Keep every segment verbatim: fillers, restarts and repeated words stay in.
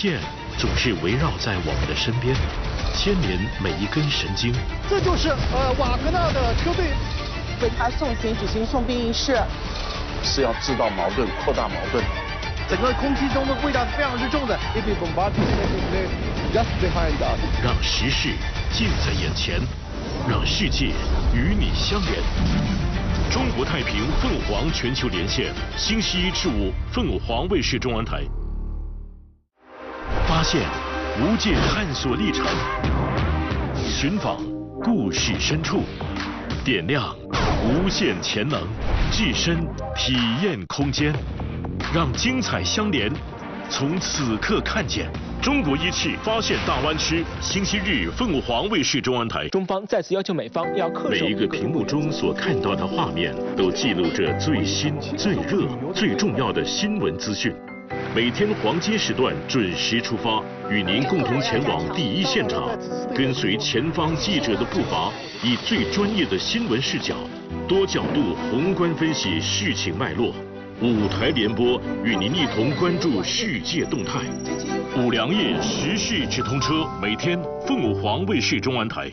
线总是围绕在我们的身边，牵连每一根神经。 这就是呃瓦格纳的车队， 为他送行举行送殡仪式， 是要制造矛盾、扩大矛盾。 整个空气中的味道是非常之重的。 让时事近在眼前，让世界与你相连。中国太平凤凰全球连线，星期一至五凤凰卫视中文台。发现无界探索历程，寻访故事深处，点亮无限潜能，置身体验空间，让精彩相连，从此刻看见。中国一汽发现大湾区，星期日凤凰卫视中文台。 中方再次要求美方要恪守每一个屏幕中所看到的画面，都记录着最新、最热、最重要的新闻资讯。每天黄金时段准时出发，与您共同前往第一现场，跟随前方记者的步伐，以最专业的新闻视角，多角度宏观分析事情脉络。五台联播与您一同关注世界动态。五粮液时事直通车，每天凤凰卫视中文台。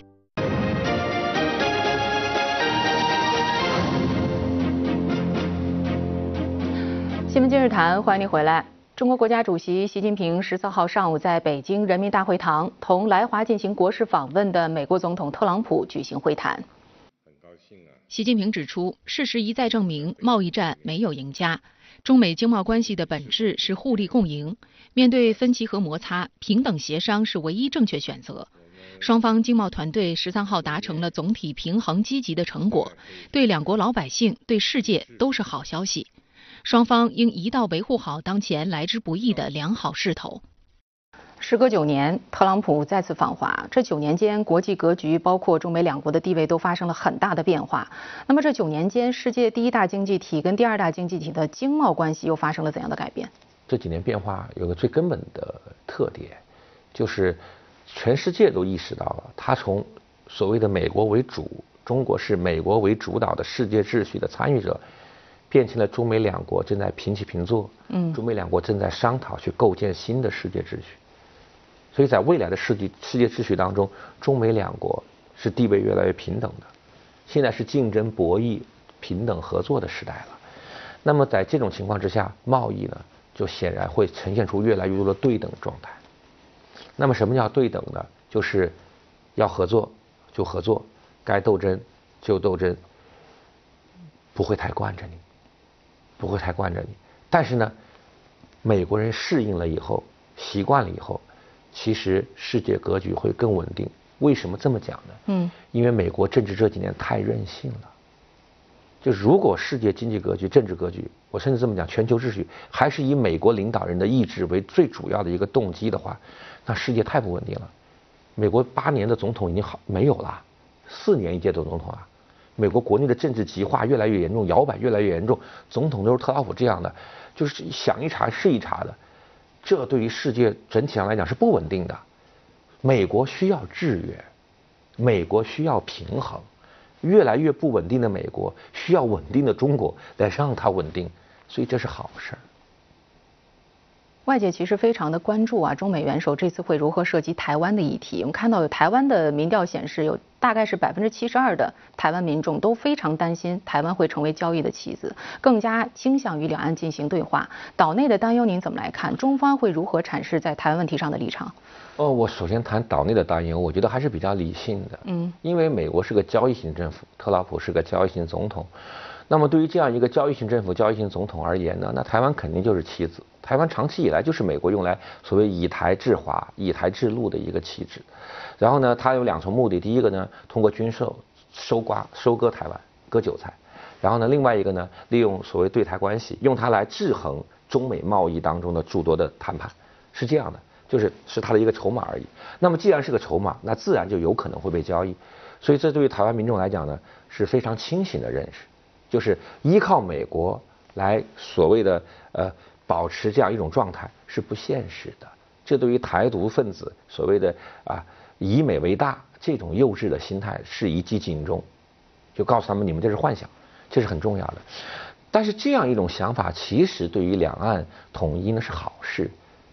新闻今日谈，欢迎您回来。中国国家主席习近平十四号上午在北京人民大会堂同来华进行国事访问的美国总统特朗普举行会谈。习近平指出，事实一再证明，贸易战没有赢家。中美经贸关系的本质是互利共赢，面对分歧和摩擦，平等协商是唯一正确选择。双方经贸团队十三号达成了总体平衡积极的成果，对两国老百姓、对世界都是好消息。双方应一道维护好当前来之不易的良好势头。时隔九年，特朗普再次访华。这九年间，国际格局包括中美两国的地位都发生了很大的变化。那么这九年间，世界第一大经济体跟第二大经济体的经贸关系又发生了怎样的改变？ 这几年变化有个最根本的特点，就是全世界都意识到了，它从所谓的美国为主，中国是美国为主导的世界秩序的参与者，变成了中美两国正在平起平坐，嗯，中美两国正在商讨去构建新的世界秩序。所以在未来的世界世界秩序当中，中美两国是地位越来越平等的，现在是竞争博弈、平等合作的时代了。那么在这种情况之下，贸易呢就显然会呈现出越来越多的对等状态。那么什么叫对等呢？就是要合作就合作，该斗争就斗争，不会太惯着你，不会太惯着你。但是呢，美国人适应了以后，习惯了以后，其实世界格局会更稳定。为什么这么讲呢？嗯，因为美国政治这几年太任性了。就如果世界经济格局、政治格局，我甚至这么讲，全球秩序还是以美国领导人的意志为最主要的一个动机的话，那世界太不稳定了。美国八年的总统已经好没有了，四年一届的总统啊。美国国内的政治极化越来越严重，摇摆越来越严重，总统都是特朗普这样的，就是想一茬是一茬的。这对于世界整体上来讲是不稳定的。美国需要制约，美国需要平衡，越来越不稳定的美国需要稳定的中国来让它稳定，所以这是好事儿。 外界其实非常的关注啊，中美元首这次会如何涉及台湾的议题。我们看到有台湾的民调显示，有大概是百分之七十二的台湾民众都非常担心台湾会成为交易的棋子，更加倾向于两岸进行对话。岛内的担忧您怎么来看？中方会如何阐释在台湾问题上的立场？ 哦，我首先谈岛内的担忧，我觉得还是比较理性的。嗯，因为美国是个交易型政府，特朗普是个交易型总统。那么对于这样一个交易型政府、交易型总统而言呢，那台湾肯定就是棋子。台湾长期以来就是美国用来所谓以台制华、以台制陆的一个旗帜。然后呢，它有两重目的，第一个呢，通过军售收刮、收割台湾，割韭菜；然后呢，另外一个呢，利用所谓对台关系，用它来制衡中美贸易当中的诸多的谈判，是这样的，就是是它的一个筹码而已。那么既然是个筹码，那自然就有可能会被交易。所以这对于台湾民众来讲呢，是非常清醒的认识，就是依靠美国来所谓的呃保持这样一种状态是不现实的。这对于台独分子所谓的啊以美为大这种幼稚的心态是一记警钟，就告诉他们你们这是幻想，这是很重要的。但是这样一种想法其实对于两岸统一呢是好事，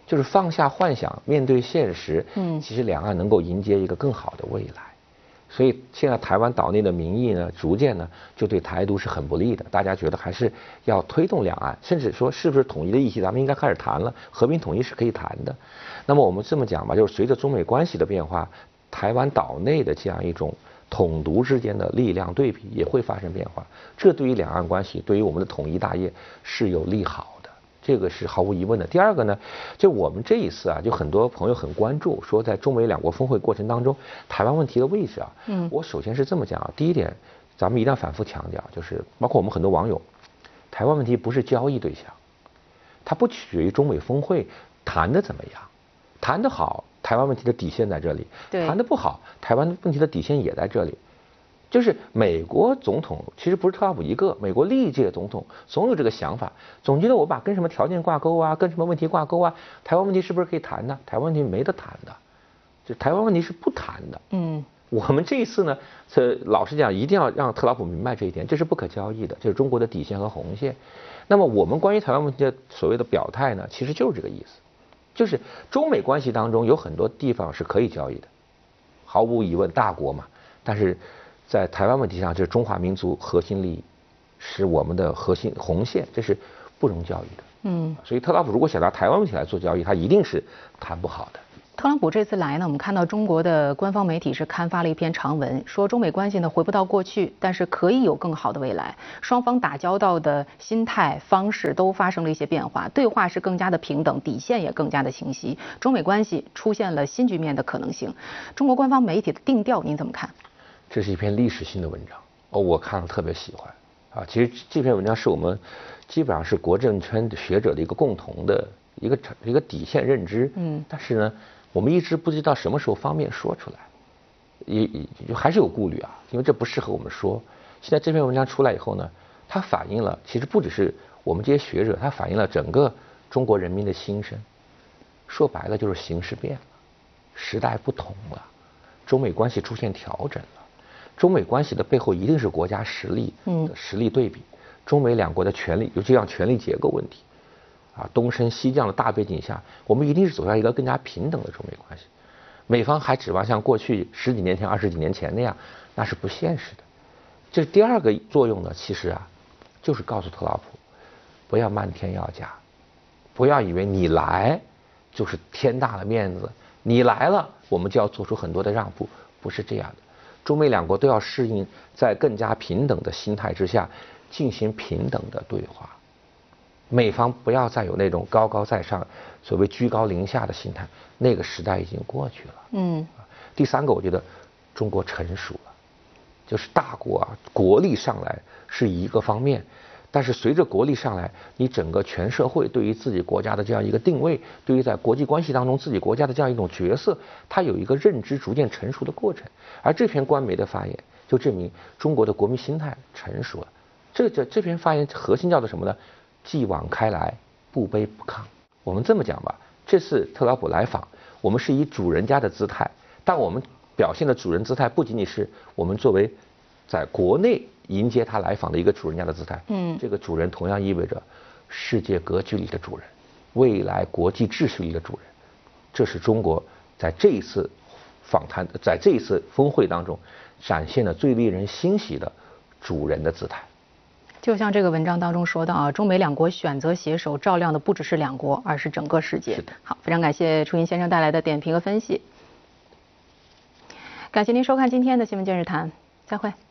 就是放下幻想，面对现实。 嗯， 其实两岸能够迎接一个更好的未来。所以现在台湾岛内的民意呢，逐渐呢就对台独是很不利的。大家觉得还是要推动两岸，甚至说是不是统一的议题，咱们应该开始谈了。和平统一是可以谈的。那么我们这么讲吧，就是随着中美关系的变化，台湾岛内的这样一种统独之间的力量对比也会发生变化。这对于两岸关系，对于我们的统一大业是有利好的。这个是毫无疑问的。第二个呢，就我们这一次啊，就很多朋友很关注，说在中美两国峰会过程当中，台湾问题的位置啊。嗯，我首先是这么讲啊，第一点，咱们一定要反复强调，就是包括我们很多网友，台湾问题不是交易对象，它不取决于中美峰会谈的怎么样，谈得好，台湾问题的底线在这里；谈得不好，台湾问题的底线也在这里。就是美国总统其实不是特朗普一个，美国历届总统总有这个想法，总觉得我把跟什么条件挂钩啊，跟什么问题挂钩啊，台湾问题是不是可以谈呢？台湾问题没得谈的，就台湾问题是不谈的。嗯，我们这一次呢，这老实讲，一定要让特朗普明白这一点，这是不可交易的，这是中国的底线和红线。那么我们关于台湾问题的所谓的表态呢，其实就是这个意思，就是中美关系当中有很多地方是可以交易的，毫无疑问，大国嘛，但是在台湾问题上，这是中华民族核心利益，是我们的核心红线，这是不容交易的。嗯，所以特朗普如果想拿台湾问题来做交易，他一定是谈不好的。 特朗普这次来呢，我们看到中国的官方媒体是刊发了一篇长文，说中美关系呢回不到过去，但是可以有更好的未来。双方打交道的心态方式都发生了一些变化，对话是更加的平等，底线也更加的清晰，中美关系出现了新局面的可能性。中国官方媒体的定调您怎么看？ 这是一篇历史性的文章哦，我看了特别喜欢啊。其实这篇文章是我们基本上是国政圈的学者的一个共同的一个一个底线认知。嗯，但是呢，我们一直不知道什么时候方便说出来，也也还是有顾虑啊，因为这不适合我们说。现在这篇文章出来以后呢，它反映了其实不只是我们这些学者，它反映了整个中国人民的心声。说白了就是形势变了，时代不同了，中美关系出现调整了。中美关系的背后一定是国家实力的实力对比，嗯、中美两国的权力，尤其像权力结构问题，啊，东升西降的大背景下，我们一定是走向一个更加平等的中美关系。美方还指望像过去十几年前、二十几年前那样，那是不现实的。这第二个作用呢，其实啊，就是告诉特朗普，不要漫天要价，不要以为你来就是天大的面子，你来了我们就要做出很多的让步，不是这样的。中美两国都要适应在更加平等的心态之下进行平等的对话。美方不要再有那种高高在上、所谓居高临下的心态，那个时代已经过去了。嗯。第三个，我觉得中国成熟了，就是大国啊，国力上来是一个方面，但是随着国力上来，你整个全社会对于自己国家的这样一个定位，对于在国际关系当中自己国家的这样一种角色，它有一个认知逐渐成熟的过程。而这篇官媒的发言就证明中国的国民心态成熟了。这这这篇发言核心叫做什么呢？继往开来，不卑不亢。我们这么讲吧，这次特朗普来访，我们是以主人家的姿态，但我们表现的主人姿态不仅仅是我们作为在国内迎接他来访的一个主人家的姿态，嗯，这个主人同样意味着世界格局里的主人，未来国际秩序里的主人。这是中国在这一次访谈，在这一次峰会当中展现了最令人欣喜的主人的姿态。 就像这个文章当中说到啊，中美两国选择携手照亮的不只是两国，而是整个世界。好，非常感谢楚银先生带来的点评和分析。感谢您收看今天的新闻今日谈，再会。